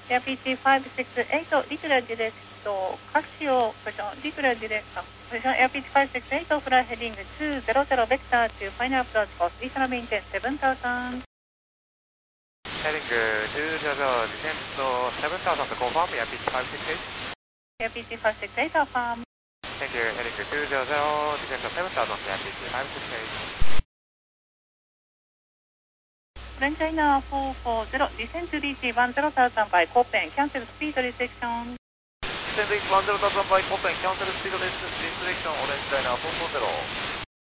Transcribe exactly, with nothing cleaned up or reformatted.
Air P T five six eight, regular direct to Casio, position regular direct, position Air P T five six eight, fly heading two zero zero vector to final approach course, visual maintain seven thousand. Heading two zero zero, descent to seven thousand to confirm, Air P T five six eight. Air P T five six eight, affirm. Thank you, heading two zero zero, descent to seven thousand, Air P T five six eight. French China four four zero, descent to reach one zero thousand by Copen, cancel speed restriction. Descent reach one zero thousand by Copen, cancel speed restriction, Orange China four four zero.